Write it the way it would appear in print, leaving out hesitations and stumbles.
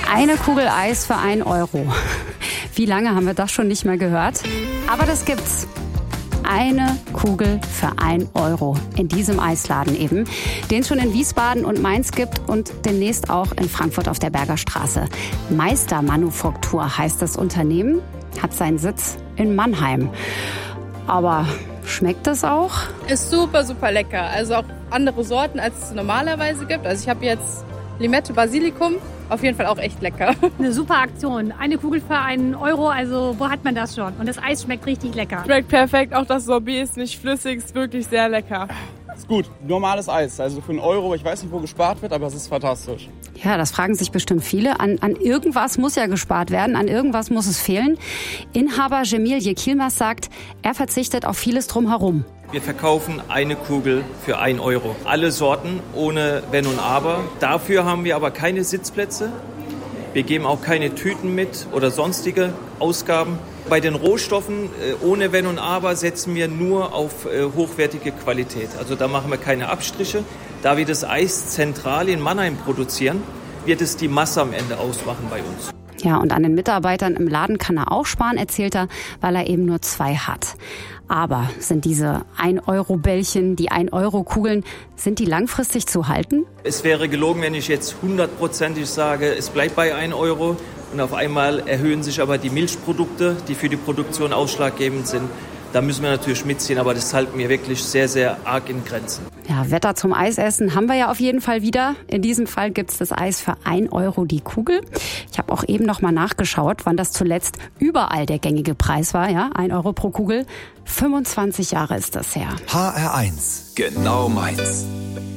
Eine Kugel Eis für 1 Euro. Wie lange haben wir das schon nicht mehr gehört? Aber das gibt's. Eine Kugel für 1 Euro in diesem Eisladen eben, den es schon in Wiesbaden und Mainz gibt und demnächst auch in Frankfurt auf der Berger Straße. Meistermanufaktur heißt das Unternehmen, hat seinen Sitz in Mannheim. Aber schmeckt das auch? Ist super, super lecker. Also auch andere Sorten, als es normalerweise gibt. Also ich habe jetzt Limette, Basilikum. Auf jeden Fall auch echt lecker. Eine super Aktion. Eine Kugel für 1 Euro, also wo hat man das schon? Und das Eis schmeckt richtig lecker. Schmeckt perfekt, auch das Sorbet ist nicht flüssig, ist wirklich sehr lecker. Ist gut, normales Eis, also für 1 Euro, ich weiß nicht, wo gespart wird, aber es ist fantastisch. Ja, das fragen sich bestimmt viele. An irgendwas muss ja gespart werden, an irgendwas muss es fehlen. Inhaber Cemil Yekilmas sagt, er verzichtet auf vieles drumherum. Wir verkaufen eine Kugel für 1 Euro. Alle Sorten ohne Wenn und Aber. Dafür haben wir aber keine Sitzplätze. Wir geben auch keine Tüten mit oder sonstige Ausgaben. Bei den Rohstoffen ohne Wenn und Aber setzen wir nur auf hochwertige Qualität. Also da machen wir keine Abstriche. Da wir das Eis zentral in Mannheim produzieren, wird es die Masse am Ende ausmachen bei uns. Ja, und an den Mitarbeitern im Laden kann er auch sparen, erzählt er, weil er eben nur 2 hat. Aber sind diese 1-Euro-Bällchen, die 1-Euro-Kugeln, sind die langfristig zu halten? Es wäre gelogen, wenn ich jetzt 100%ig sage, es bleibt bei 1 Euro. Und auf einmal erhöhen sich aber die Milchprodukte, die für die Produktion ausschlaggebend sind. Da müssen wir natürlich mitziehen, aber das halten wir wirklich sehr, sehr arg in Grenzen. Ja, Wetter zum Eisessen haben wir ja auf jeden Fall wieder. In diesem Fall gibt's das Eis für 1 Euro die Kugel. Ich habe auch eben noch mal nachgeschaut, wann das zuletzt überall der gängige Preis war. Ja, 1 Euro pro Kugel. 25 Jahre ist das her. HR1, genau meins.